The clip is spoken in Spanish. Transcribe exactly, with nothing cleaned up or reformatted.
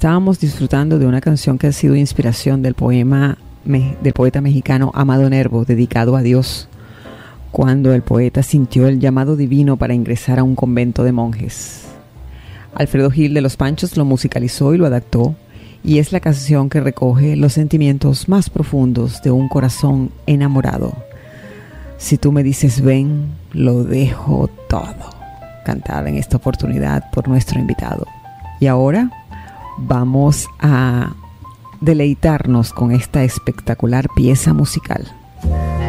estábamos disfrutando de una canción que ha sido inspiración del poema me, del poeta mexicano Amado Nervo, dedicado a Dios, cuando el poeta sintió el llamado divino para ingresar a un convento de monjes. Alfredo Gil de los Panchos lo musicalizó y lo adaptó, y es la canción que recoge los sentimientos más profundos de un corazón enamorado. Si tú me dices ven, lo dejo todo, cantada en esta oportunidad por nuestro invitado. Y ahora vamos a deleitarnos con esta espectacular pieza musical.